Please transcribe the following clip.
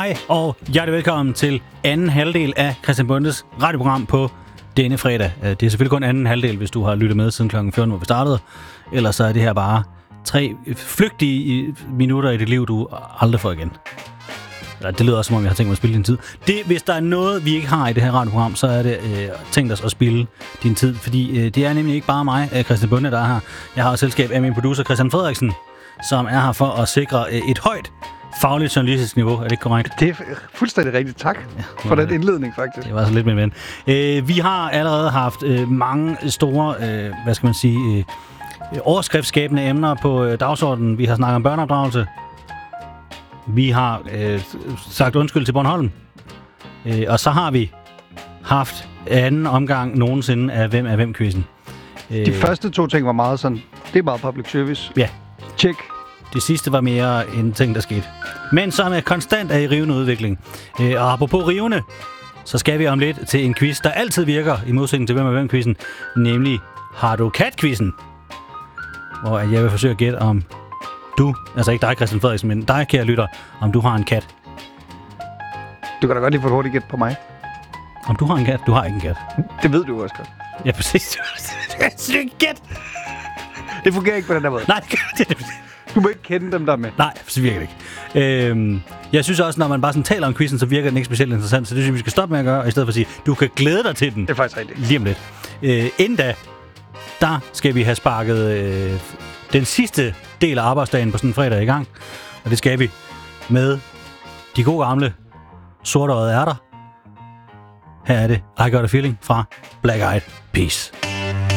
Hej og hjertelig velkommen til anden halvdel af Christian Bondes radioprogram på denne fredag. Det er selvfølgelig kun anden halvdel, hvis du har lyttet med siden kl. 14, hvor vi startede. Ellers så er det her bare 3 flygtige minutter i dit liv, du aldrig får igen. Det lyder også, som om jeg har tænkt mig at spille din tid. Hvis der er noget, vi ikke har i det her radioprogram, så er det tænkt os at spille din tid. Fordi det er nemlig ikke bare mig, Christian Bonde, der er her. Jeg har et selskab af min producer, Christian Frederiksen, som er her for at sikre et højt fagligt journalistisk niveau. Er det ikke korrekt? Det er fuldstændig rigtigt. Tak for den indledning, faktisk. Det var så lidt med en ven. Vi har allerede haft mange store, overskriftsskabende emner på dagsordenen. Vi har snakket om børneopdragelse. Vi har sagt undskyld til Bornholm. Og så har vi haft anden omgang nogensinde af Hvem er hvem-quizzen. De første 2 ting var meget sådan, det er meget public service. Ja. Check. Det sidste var mere en ting, der skete. Men som er konstant er i rivende udvikling. Og apropos rivende, så skal vi om lidt til en quiz, der altid virker i modsætning til Hvem er hvem-quizzen, nemlig Har du kat-quizzen? Hvor jeg vil forsøge at gætte om du, altså ikke dig, Christian Frederiksen, men dig, kære lytter, om du har en kat. Du kan da godt lige få et hurtigt gæt på mig. Om du har en kat? Du har ikke en kat. Det ved du også godt. Ja, præcis. Gæt! Det fungerer ikke på den der måde. Nej, det du må ikke kende dem, der med. Nej, så virker det ikke. Jeg synes også, når man bare sådan taler om quizzen, så virker den ikke specielt interessant. Så det synes vi skal stoppe med at gøre, og i stedet for at sige, du kan glæde dig til den. Det er faktisk rigtigt. Lige om lidt. Inden da, der skal vi have sparket den sidste del af arbejdsdagen på sådan en fredag i gang. Og det skal vi med de gode gamle sortøjede ærter. Her er det I Got a Feeling fra Black Eyed Peas.